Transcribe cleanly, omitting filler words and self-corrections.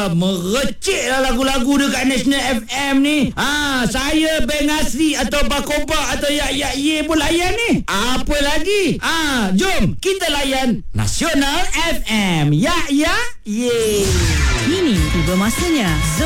Merecik lah lagu-lagu dekat National FM ni. Saya Beng Asri atau Bakoba atau Yak Ye pun layan ni. Apa lagi? Jom kita layan Nasional FM. Yak Ye. Kini tiba masanya